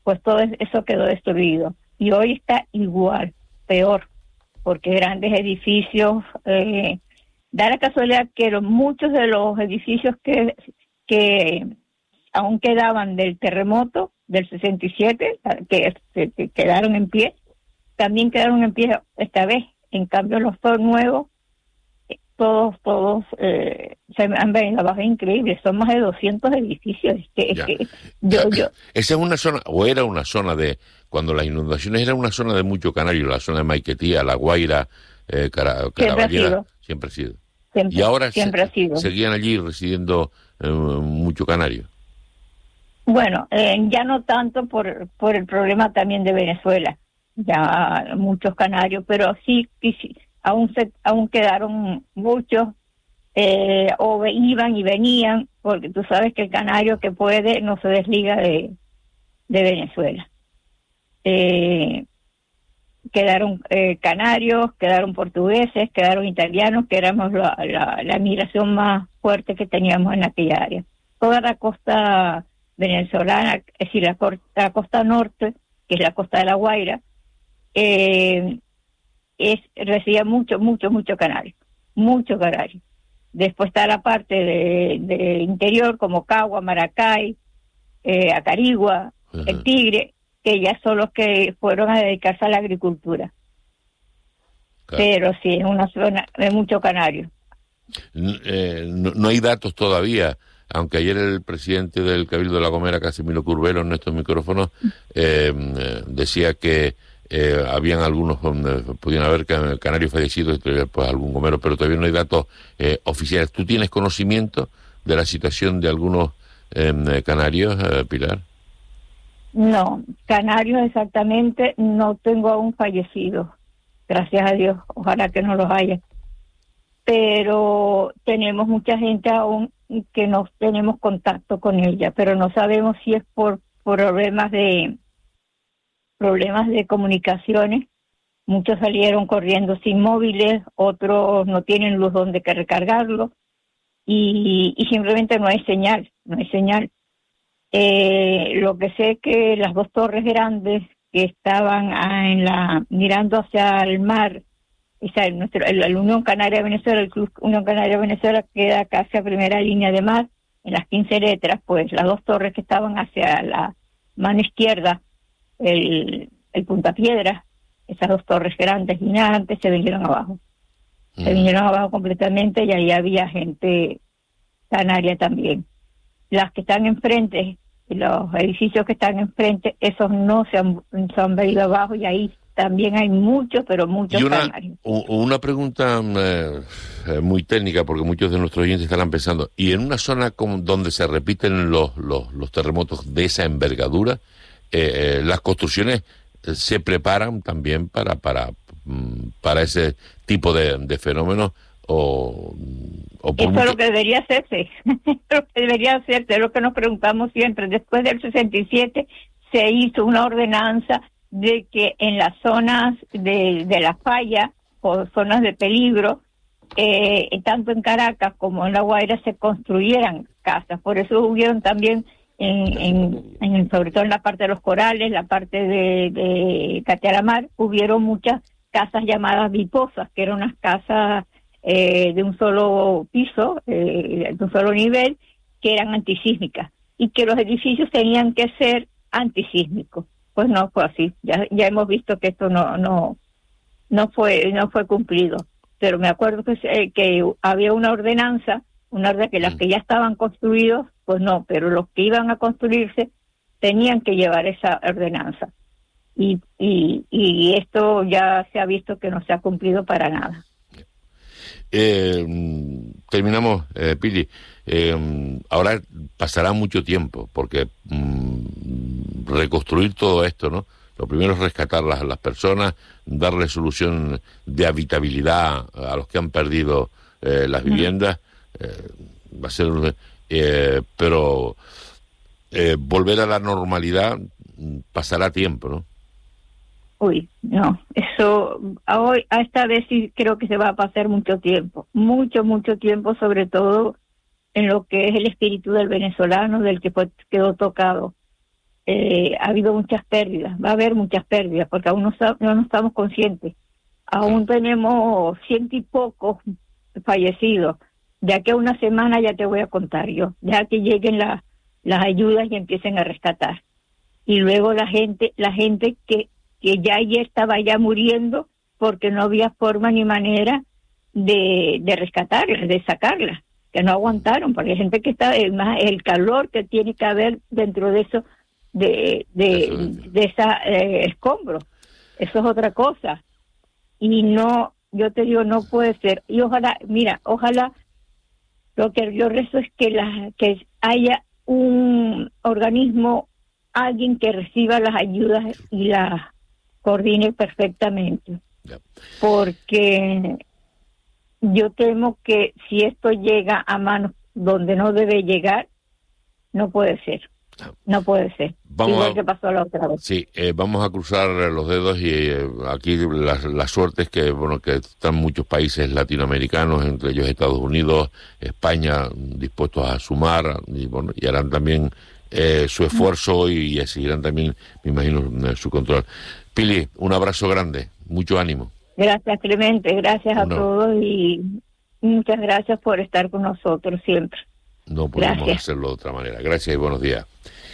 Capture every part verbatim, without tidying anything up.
pues todo eso quedó destruido. Y hoy está igual, peor, porque grandes edificios, eh, da la casualidad que los, muchos de los edificios que, que aún quedaban del terremoto del sesenta y siete, que, que, que quedaron en pie, también quedaron en pie esta vez. En cambio, los todos nuevos, todos, todos eh, se han venido abajo, increíble. Son más de doscientos edificios. Es que, es que yo, yo... Esa es una zona, o era una zona de, cuando las inundaciones, era una zona de mucho canario, la zona de Maiquetía, La Guaira, eh, Cara, Caraballera, siempre ha sido. Siempre, y ahora siempre se, ha sido. seguían allí residiendo eh, mucho canario. Bueno, eh, ya no tanto por, por el problema también de Venezuela, ya muchos canarios, pero sí, sí aún, se, aún quedaron muchos, eh, o iban y venían, porque tú sabes que el canario que puede no se desliga de, de Venezuela. Eh, quedaron eh, canarios, quedadaron portugueses, quedaron italianos, que éramos la, la, la migración más fuerte que teníamos en aquella área. Toda la costa venezolana, es decir, la, la costa norte, que es la costa de La Guaira, eh, es recibía mucho, mucho, mucho canario, mucho canario. Después está la parte de, de interior, como Cagua, Maracay, eh, Acarigua, uh-huh. El Tigre, que ya son los que fueron a dedicarse a la agricultura. Claro. Pero sí, es una zona de mucho canario. Eh, no, no hay datos todavía, aunque ayer el presidente del Cabildo de La Gomera, Casimiro Curbelo, en estos micrófonos, eh, decía que eh, habían algunos, donde podían haber canarios fallecidos, pues algún gomero, pero todavía no hay datos eh, oficiales. ¿Tú tienes conocimiento de la situación de algunos eh, canarios, eh, Pilar? No, canarios exactamente no tengo aún fallecidos, gracias a Dios, ojalá que no los haya. Pero tenemos mucha gente aún que no tenemos contacto con ella, pero no sabemos si es por, por problemas de problemas de comunicaciones. Muchos salieron corriendo sin móviles, otros no tienen luz donde que recargarlo y, y simplemente no hay señal, no hay señal. Eh, lo que sé es que las dos torres grandes que estaban ah, en la mirando hacia el mar, o sea, el, nuestro, el, el Unión Canaria de Venezuela, el Club Unión Canaria de Venezuela queda casi a primera línea de mar, en las quince letras, pues las dos torres que estaban hacia la mano izquierda, el, el Puntapiedra, esas dos torres grandes, gigantes, se vinieron abajo. Mm. Se vinieron abajo completamente y ahí había gente canaria también. Las que están enfrente, los edificios que están enfrente, esos no se han, se han venido abajo y ahí también hay muchos, pero muchos y una, canarios. Una pregunta eh, muy técnica, porque muchos de nuestros oyentes estarán pensando, ¿y en una zona como donde se repiten los, los, los terremotos de esa envergadura, eh, eh, las construcciones se preparan también para, para, para ese tipo de, de fenómenos? O, o por Eso mucho... es lo que debería hacerse, lo que debería hacerse, es lo que nos preguntamos siempre. Después del sesenta y siete se hizo una ordenanza de que en las zonas de, de la falla o zonas de peligro, eh, tanto en Caracas como en La Guaira se construyeran casas. Por eso hubieron también, en, en, en sobre todo en la parte de los corales, la parte de, de Catearamar, hubieron muchas casas llamadas biposas, que eran unas casas Eh, de un solo piso, eh, de un solo nivel, que eran antisísmicas y que los edificios tenían que ser antisísmicos. Pues no fue así. Ya ya hemos visto que esto no no no fue no fue cumplido. Pero me acuerdo que eh, que había una ordenanza, una de que las que ya estaban construidos, pues no, pero los que iban a construirse tenían que llevar esa ordenanza. Y y y esto ya se ha visto que no se ha cumplido para nada. Eh, terminamos, eh, Pili. Eh, ahora pasará mucho tiempo, porque mm, reconstruir todo esto, ¿no? Lo primero es rescatar las, las personas, darle solución de habitabilidad a los que han perdido eh, las viviendas. Eh, va a ser, eh, pero eh, volver a la normalidad pasará tiempo, ¿no? Uy, no, eso a hoy, a esta vez sí creo que se va a pasar mucho tiempo, mucho, mucho tiempo, sobre todo en lo que es el espíritu del venezolano, del que fue, quedó tocado. eh, ha habido muchas pérdidas, va a haber muchas pérdidas, porque aún no, no, no estamos conscientes. Aún tenemos ciento y pocos fallecidos. Ya que una semana ya te voy a contar yo, ya que lleguen la, las ayudas y empiecen a rescatar. Y luego la gente, la gente que, que ya ya estaba ya muriendo porque no había forma ni manera de, de rescatarla, de sacarla, que no aguantaron, porque hay gente que está, el, más, el calor que tiene que haber dentro de eso, de, de, eso es. de esa eh, escombro, eso es otra cosa. Y no, yo te digo, no puede ser. Y ojalá, mira, ojalá, lo que yo rezo es que, la, que haya un organismo, alguien que reciba las ayudas y las coordine perfectamente. Yeah. Porque yo temo que si esto llega a manos donde no debe llegar, no puede ser. No puede ser. Vamos Igual a, que pasó la otra vez. Sí, eh, vamos a cruzar los dedos y eh, aquí la, la suerte es que bueno que están muchos países latinoamericanos, entre ellos Estados Unidos, España, dispuestos a sumar y bueno y harán también eh, su esfuerzo y, y seguirán también, me imagino, su control. Pili, un abrazo grande, mucho ánimo. Gracias, Clemente, gracias a no. todos y muchas gracias por estar con nosotros siempre. No podemos Gracias. hacerlo de otra manera. Gracias y buenos días.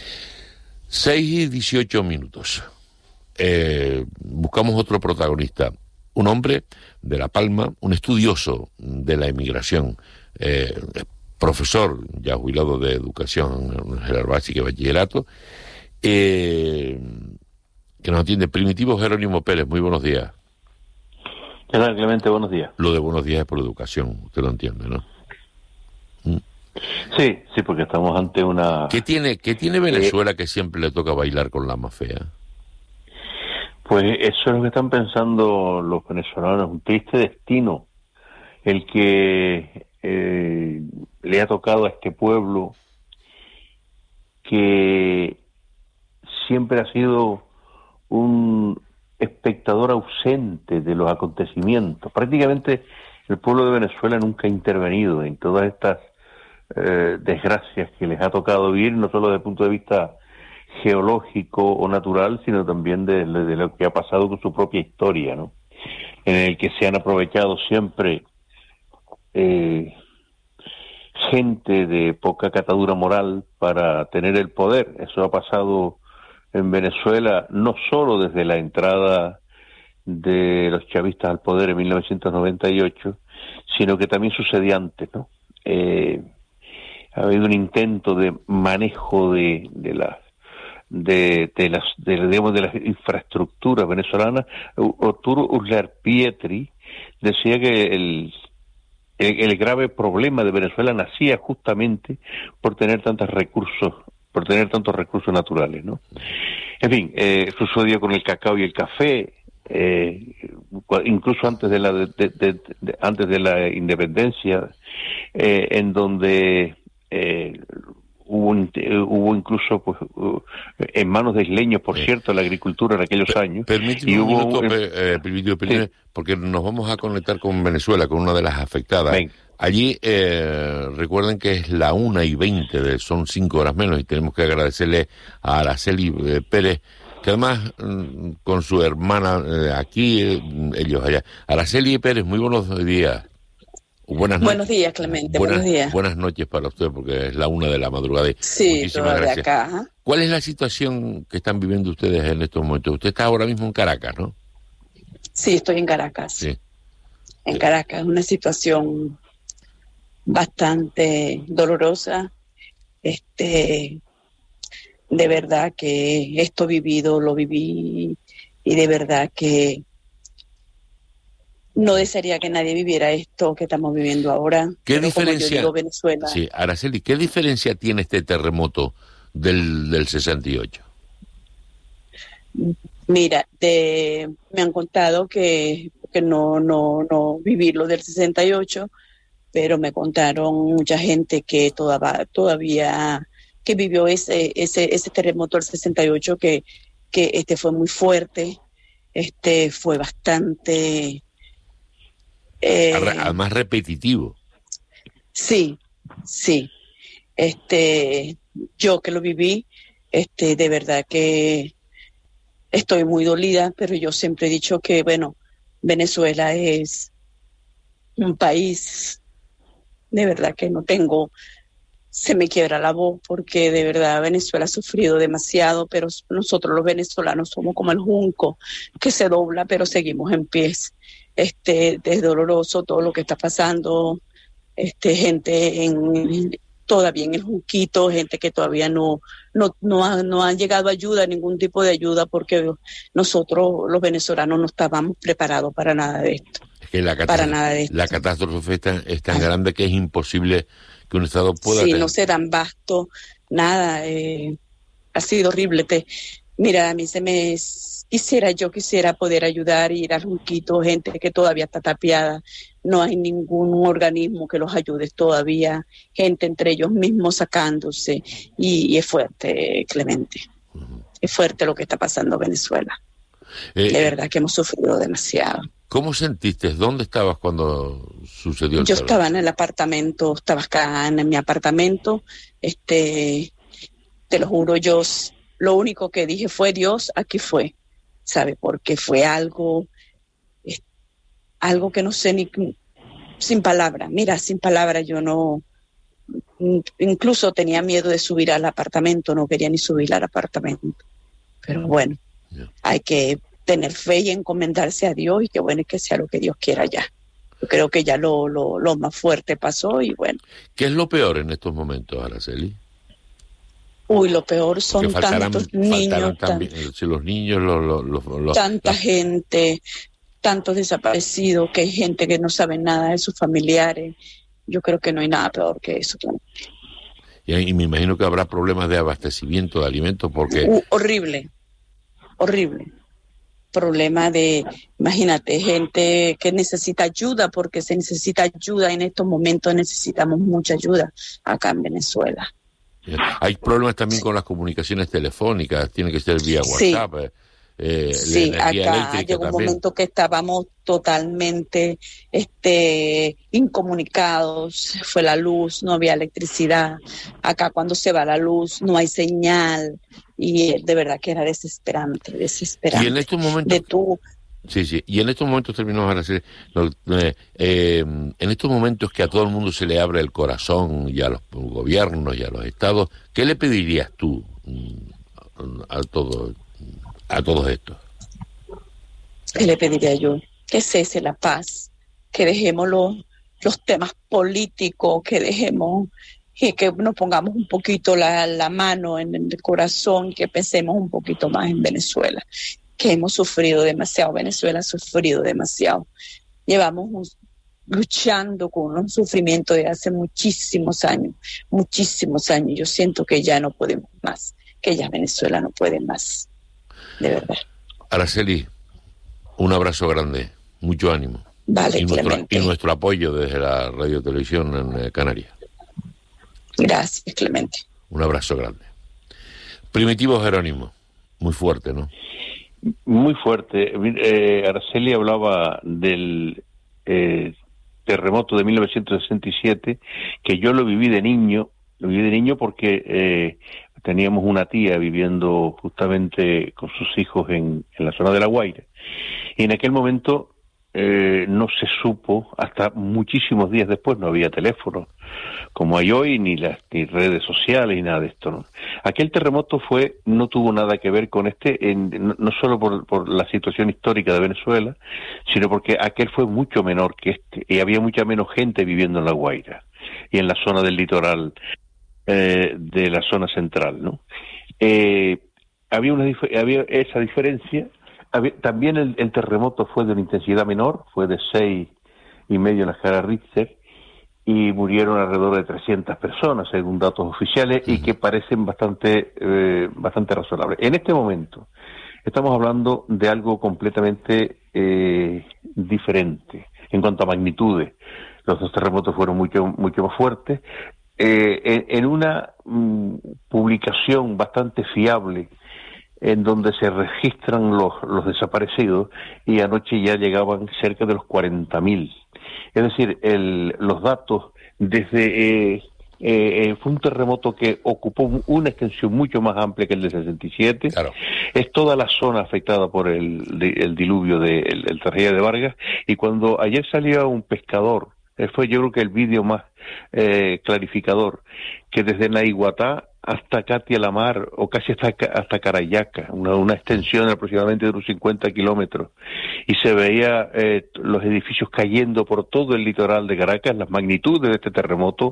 Seis y dieciocho minutos. Eh, buscamos otro protagonista. Un hombre de La Palma, un estudioso de la emigración, eh, profesor ya jubilado de educación general básica y bachillerato, eh, que nos atiende. Primitivo Jerónimo Pérez, muy buenos días. ¿Qué tal, Clemente? Buenos días. Lo de buenos días es por educación, usted lo entiende, ¿no? ¿Mm? Sí, sí, porque estamos ante una... ¿Qué tiene, qué tiene Venezuela eh, que siempre le toca bailar con la más fea? Pues eso es lo que están pensando los venezolanos, un triste destino el que eh, le ha tocado a este pueblo que siempre ha sido un espectador ausente de los acontecimientos. Prácticamente el pueblo de Venezuela nunca ha intervenido en todas estas Eh, desgracias que les ha tocado vivir, no solo desde el punto de vista geológico o natural, sino también de, de lo que ha pasado con su propia historia, ¿no? En el que se han aprovechado siempre eh, gente de poca catadura moral para tener el poder. Eso ha pasado en Venezuela no solo desde la entrada de los chavistas al poder en mil novecientos noventa y ocho, sino que también sucedía antes, ¿no? Eh, ha habido un intento de manejo de, de las de, de las de, digamos, de las infraestructuras venezolanas. Arturo Uslar Pietri decía que el, el el grave problema de Venezuela nacía justamente por tener tantos recursos por tener tantos recursos naturales, ¿no? En fin, eh, sucedió con el cacao y el café, eh, incluso antes de la de, de, de, de, antes de la independencia, eh, en donde Eh, hubo, un, hubo incluso pues uh, en manos de isleños, por eh, cierto, la agricultura en aquellos per, años. Permíteme y un hubo, minuto, eh, permíteme, permíteme, sí. porque nos vamos a conectar con Venezuela, con una de las afectadas. Ven. Allí, eh, recuerden que es la una y veinte, de, son cinco horas menos, y tenemos que agradecerle a Araceli eh, Pérez, que además mm, con su hermana eh, aquí, eh, ellos allá. Araceli Pérez, muy buenos días. Buenas buenos días, Clemente, buenas, buenos días. Buenas noches para usted, porque es la una de la madrugada. Sí, Muchísimas gracias. De acá. ¿eh? ¿Cuál es la situación que están viviendo ustedes en estos momentos? Usted está ahora mismo en Caracas, ¿no? Sí, estoy en Caracas. Sí. En sí. Caracas, una situación bastante dolorosa. Este, de verdad que esto vivido, lo viví, y de verdad que no desearía que nadie viviera esto que estamos viviendo ahora. ¿Qué diferencia? Como yo digo, Venezuela. Sí, Araceli, ¿qué diferencia tiene este terremoto del, del sesenta y ocho? Mira, de, me han contado que, que no, no, no viví lo del sesenta y ocho, pero me contaron mucha gente que todavía, todavía que vivió ese, ese, ese terremoto del sesenta y ocho, que, que este fue muy fuerte, este fue bastante... Eh, Además repetitivo. Sí, sí. Este, yo que lo viví, Este, de verdad que estoy muy dolida, pero yo siempre he dicho que, bueno, Venezuela es un país, de verdad que no tengo, se me quiebra la voz, porque de verdad Venezuela ha sufrido demasiado, pero nosotros los venezolanos somos como el junco que se dobla, pero seguimos en pies. Este, es doloroso todo lo que está pasando, este, gente en, todavía en el junquito, gente que todavía no, no, no, ha, no han llegado ayuda, ningún tipo de ayuda, porque nosotros los venezolanos no estábamos preparados para nada de esto. Es que la, para nada de esto. La catástrofe es tan, es tan grande que es imposible que un Estado pueda... Sí, tener... no se dan basto, nada, eh, ha sido horrible. Te, mira, a mí se me... Quisiera, yo quisiera poder ayudar, ir al junquito, gente que todavía está tapiada, no hay ningún organismo que los ayude todavía, gente entre ellos mismos sacándose, y, y es fuerte, Clemente, uh-huh. Es fuerte lo que está pasando en Venezuela, eh, de verdad que hemos sufrido demasiado. ¿Cómo sentiste? ¿Dónde estabas cuando sucedió el Yo terror? Estaba en el apartamento, estaba acá en mi apartamento, este, te lo juro, yo lo único que dije fue, Dios, aquí fue. ¿Sabe? Porque fue algo, eh, algo que no sé ni, sin palabras. Mira, sin palabras yo no, incluso tenía miedo de subir al apartamento, no quería ni subir al apartamento. Pero bueno, yeah. Hay que tener fe y encomendarse a Dios, y que bueno, que sea lo que Dios quiera ya. Yo creo que ya lo, lo, lo más fuerte pasó y bueno. ¿Qué es lo peor en estos momentos, Araceli? Uy, lo peor son faltarán, tantos niños, también, tan, si los niños, los, los, los tanta los... gente, tantos desaparecidos, que hay gente que no sabe nada de sus familiares. Yo creo que no hay nada peor que eso. Y, y me imagino que habrá problemas de abastecimiento de alimentos porque... Uh, horrible, horrible. Problema de, imagínate, gente que necesita ayuda, porque se necesita ayuda en estos momentos, necesitamos mucha ayuda acá en Venezuela. Hay problemas también con las comunicaciones telefónicas, tiene que ser vía WhatsApp. Sí, eh, sí acá llegó un momento que estábamos totalmente este, incomunicados, fue la luz, no había electricidad. Acá cuando se va la luz no hay señal, y de verdad que era desesperante, desesperante. Y en estos momentos... De tu, Sí, sí, y en estos momentos terminamos a hacer, eh, eh, en estos momentos que a todo el mundo se le abre el corazón, y a los gobiernos y a los estados, ¿qué le pedirías tú a todo, a todos estos? ¿Qué le pediría yo? Que cese la paz, que dejemos los, los temas políticos, que dejemos, y que nos pongamos un poquito la, la mano en el corazón, que pensemos un poquito más en Venezuela, que hemos sufrido demasiado. Venezuela ha sufrido demasiado. Llevamos un, luchando con un sufrimiento de hace muchísimos años, muchísimos años. Yo siento que ya no podemos más, que ya Venezuela no puede más, de verdad. Araceli, un abrazo grande, mucho ánimo. Vale, y nuestro, Clemente. Y nuestro apoyo desde la Radio Televisión en eh, Canarias. Gracias, Clemente. Un abrazo grande. Primitivo Jerónimo, muy fuerte, ¿no? Muy fuerte. Eh, Araceli hablaba del eh, terremoto de mil novecientos sesenta y siete, que yo lo viví de niño, lo viví de niño porque eh, teníamos una tía viviendo justamente con sus hijos en, en la zona de La Guaira, y en aquel momento eh, no se supo, hasta muchísimos días después, no había teléfono como hay hoy, ni las ni redes sociales, ni nada de esto, ¿no? Aquel terremoto fue, no tuvo nada que ver con este, en, no, no solo por, por la situación histórica de Venezuela, sino porque aquel fue mucho menor que este, y había mucha menos gente viviendo en La Guaira y en la zona del litoral, eh, de la zona central, ¿no? Eh, había una había esa diferencia. Había, también el, el terremoto fue de una intensidad menor, fue de seis y medio en la escala Richter, y murieron alrededor de trescientas personas, según datos oficiales, y que parecen bastante eh, bastante razonables. En este momento estamos hablando de algo completamente eh, diferente en cuanto a magnitudes. Los dos terremotos fueron mucho mucho más fuertes. Eh, en, en una mm, publicación bastante fiable, en donde se registran los, los desaparecidos, y anoche ya llegaban cerca de los cuarenta mil. Es decir, el, los datos desde eh, eh, fue un terremoto que ocupó una extensión mucho más amplia que el de sesenta y siete. Claro. Es toda la zona afectada por el, el diluvio del de, tragedia de Vargas, y cuando ayer salió un pescador, fue yo creo que el vídeo más eh, clarificador, que desde Naiguatá hasta Catia la Mar, o casi hasta, hasta Carayaca, una, una extensión de aproximadamente de unos cincuenta kilómetros, y se veía eh, los edificios cayendo por todo el litoral de Caracas. Las magnitudes de este terremoto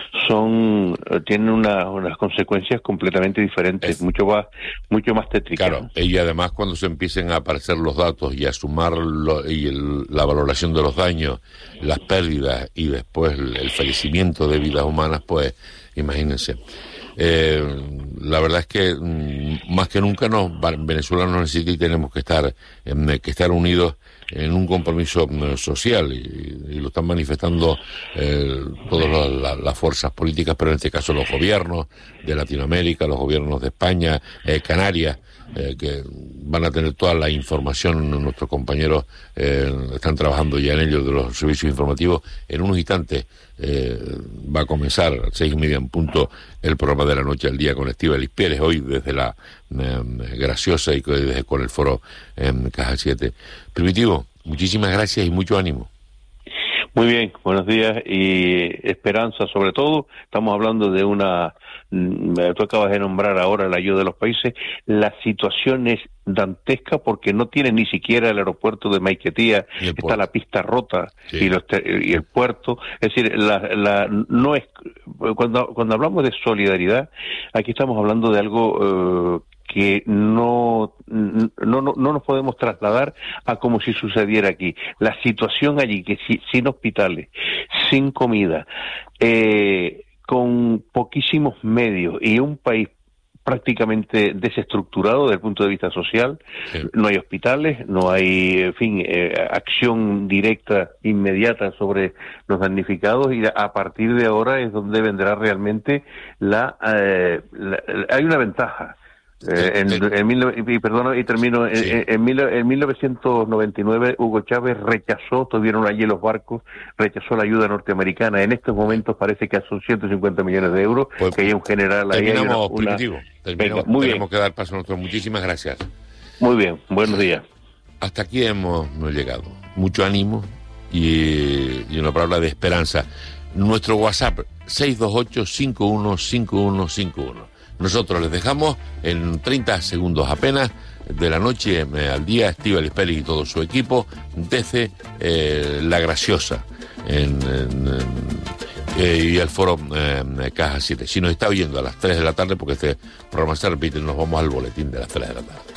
son eh, tienen una, unas consecuencias completamente diferentes, es, mucho más mucho más tétricas. Claro, y además cuando se empiecen a aparecer los datos y a sumar lo, y el, la valoración de los daños, las pérdidas y después el, el fallecimiento de vidas humanas, pues imagínense. Eh, la verdad es que mm, más que nunca nos, Venezuela nos necesita y tenemos que estar eh, que estar unidos en un compromiso eh, social y, y lo están manifestando eh, todas la, la, las fuerzas políticas, pero en este caso los gobiernos de Latinoamérica, los gobiernos de España, eh, Canarias, eh, que van a tener toda la información. Nuestros compañeros eh, están trabajando ya en ello, de los servicios informativos. En unos instantes eh, va a comenzar a las seis y media en punto el programa de la noche al día con Estíbaliz Pérez, hoy desde la eh, Graciosa y desde con el foro en eh, Caja siete. Primitivo, muchísimas gracias y mucho ánimo. Muy bien, buenos días y esperanza sobre todo. Estamos hablando de una, tú acabas de nombrar ahora la ayuda de los países. La situación es dantesca porque no tiene ni siquiera el aeropuerto de Maiquetía, está la pista rota, sí, y, los y el puerto. Es decir, la, la, no es cuando cuando hablamos de solidaridad, aquí estamos hablando de algo eh, que no no, no no nos podemos trasladar a como si sucediera aquí. La situación allí, que si, sin hospitales, sin comida, eh, con poquísimos medios y un país prácticamente desestructurado desde el punto de vista social, sí, no hay hospitales, no hay, en fin, eh, acción directa, inmediata sobre los damnificados, y a partir de ahora es donde vendrá realmente la, eh, la, la hay una ventaja. Eh, en, en mil, y perdón, y termino, sí. en, en, mil, en mil novecientos noventa y nueve Hugo Chávez rechazó, tuvieron allí los barcos, rechazó la ayuda norteamericana. En estos momentos parece que son ciento cincuenta millones de euros, pues, que hay un general ahí. Terminamos, una, Primitivo. Terminamos, venga, muy tenemos bien. que dar paso a nosotros. Muchísimas gracias. Muy bien, buenos días. Hasta aquí hemos, hemos llegado. Mucho ánimo y, y una palabra de esperanza. Nuestro WhatsApp, seis dos ocho, cinco uno cinco uno cinco uno. Nosotros les dejamos en treinta segundos apenas de la noche eh, al día, Estíbaliz Pérez y todo su equipo desde eh, La Graciosa en, en, en, eh, y el foro eh, Caja siete. Si nos está oyendo a las tres de la tarde, porque este programa se repite, nos vamos al boletín de las tres de la tarde.